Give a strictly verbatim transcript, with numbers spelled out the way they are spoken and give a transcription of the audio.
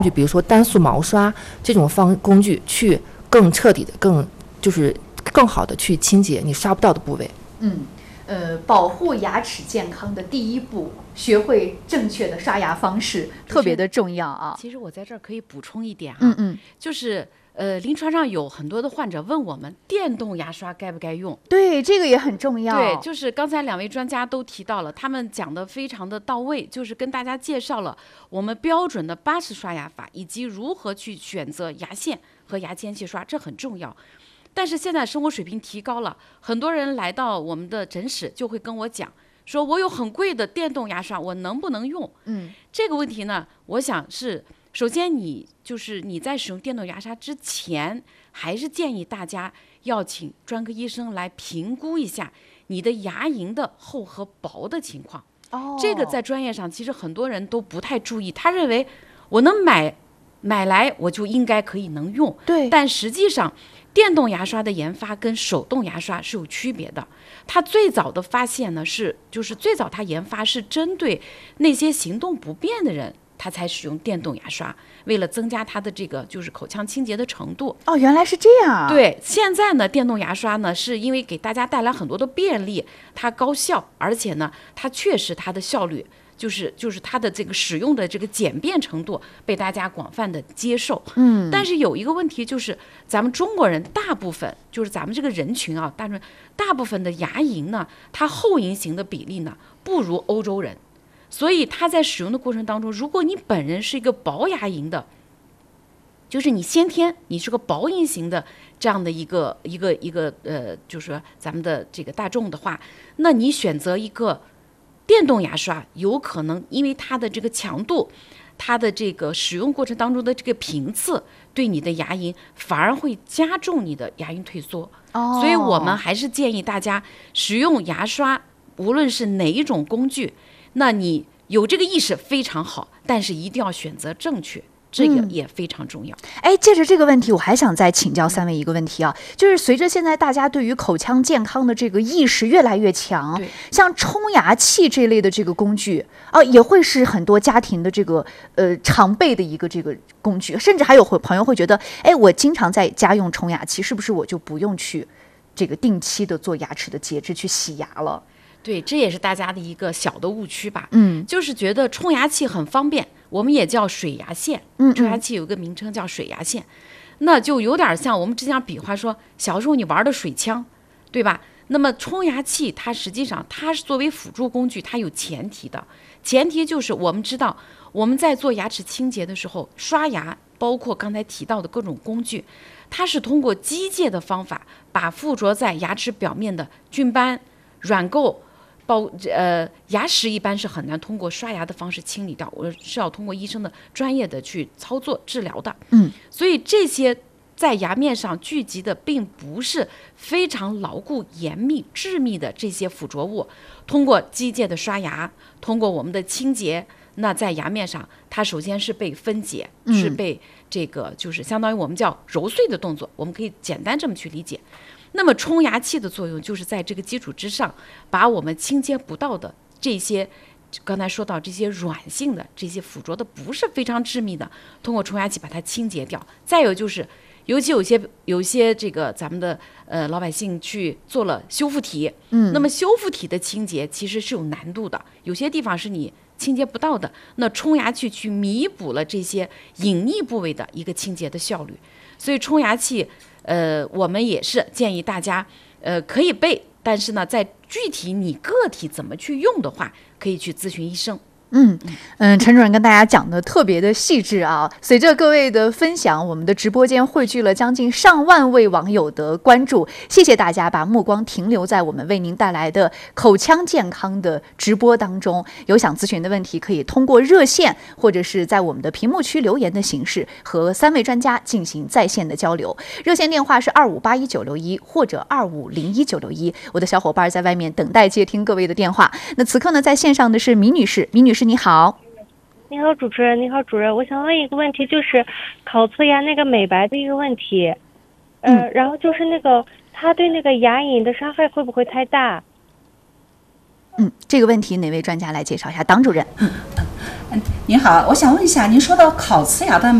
就比如说单素毛刷这种方工具，去更彻底的、更就是更好的去清洁你刷不到的部位。 嗯，呃，保护牙齿健康的第一步，学会正确的刷牙方式，特别的重要啊。 其实我在这儿可以补充一点啊， 嗯嗯， 就是呃，临床上有很多的患者问我们，电动牙刷该不该用？ 对，这个也很重要。 对，就是刚才两位专家都提到了，他们讲的非常的到位，就是跟大家介绍了我们标准的巴氏刷牙法，以及如何去选择牙线和牙间隙刷，这很重要。但是现在生活水平提高了，很多人来到我们的诊室就会跟我讲，说我有很贵的电动牙刷，我能不能用？ 嗯， 这个问题呢，我想是首先你就是你在使用电动牙刷之前，还是建议大家要请专科医生来评估一下你的牙龈的厚和薄的情况。 哦， 这个在专业上其实很多人都不太注意，他认为我能买买来我就应该可以能用， 对， 但实际上电动牙刷的研发跟手动牙刷是有区别的。它最早的发现呢是，就是最早它研发是针对那些行动不便的人，他才使用电动牙刷，为了增加它的这个就是口腔清洁的程度。 哦，原来是这样啊。 对，现在呢，电动牙刷呢是因为给大家带来很多的便利，它高效，而且呢，它确实它的效率。就是就是它的这个使用的这个简便程度被大家广泛的接受， 嗯， 但是有一个问题就是，咱们中国人大部分就是咱们这个人群啊，大众大部分的牙龈呢，它后龈型的比例呢不如欧洲人，所以它在使用的过程当中，如果你本人是一个薄牙龈的，就是你先天你是个薄龈型的这样的一个一个一个呃，就是说咱们的这个大众的话，那你选择一个电动牙刷，有可能因为它的这个强度，它的这个使用过程当中的这个频次，对你的牙龈反而会加重你的牙龈退缩。 哦， 所以我们还是建议大家使用牙刷，无论是哪一种工具，那你有这个意识非常好，但是一定要选择正确。这个也非常重要。 哎、嗯，借着这个问题，我还想再请教三位一个问题啊，就是随着现在大家对于口腔健康的这个意识越来越强，像冲牙器这类的这个工具啊，也会是很多家庭的这个呃常备的一个这个工具，甚至还有会朋友会觉得，哎，我经常在家用冲牙器，是不是我就不用去这个定期的做牙齿的节制去洗牙了？ 对，这也是大家的一个小的误区吧。 嗯， 就是觉得冲牙器很方便，我们也叫水牙线。 嗯， 冲牙器有个名称叫水牙线，那就有点像我们之前比划说，小时候你玩的水枪，对吧？那么冲牙器它实际上它是作为辅助工具，它有前提的，前提就是我们知道我们在做牙齿清洁的时候，刷牙包括刚才提到的各种工具，它是通过机械的方法把附着在牙齿表面的菌斑、软垢。包呃牙石一般是很难通过刷牙的方式清理掉，我是要通过医生的专业的去操作治疗的。 嗯， 所以这些在牙面上聚集的并不是非常牢固、严密、致密的这些附着物，通过机械的刷牙，通过我们的清洁，那在牙面上它首先是被分解， 嗯、 是被这个就是相当于我们叫揉碎的动作，我们可以简单这么去理解。那么冲牙器的作用就是在这个基础之上，把我们清洁不到的这些，刚才说到这些软性的、这些附着的不是非常致密的，通过冲牙器把它清洁掉。再有就是，尤其有些有些这个咱们的呃老百姓去做了修复体， 嗯， 那么修复体的清洁其实是有难度的，有些地方是你清洁不到的，那冲牙器去弥补了这些隐匿部位的一个清洁的效率，所以冲牙器。呃，我们也是建议大家，呃，可以备，但是呢，在具体你个体怎么去用的话，可以去咨询医生。 嗯嗯，陈主任跟大家讲的特别的细致啊！随着各位的分享，我们的直播间汇聚了将近上万位网友的关注，谢谢大家把目光停留在我们为您带来的口腔健康的直播当中。有想咨询的问题，可以通过热线或者是在我们的屏幕区留言的形式和三位专家进行在线的交流。热线电话是二五八一九六一或者二五零一九六一，我的小伙伴在外面等待接听各位的电话。那此刻呢，在线上的是米女士，米女士。你好， 你好，主持人，你好，主任，我想问一个问题，就是烤瓷牙那个美白的一个问题，呃，嗯、然后就是那个它对那个牙龈的伤害会不会太大？ 嗯，这个问题哪位专家来介绍一下？党主任。嗯， 您好，我想问一下，您说到烤瓷牙的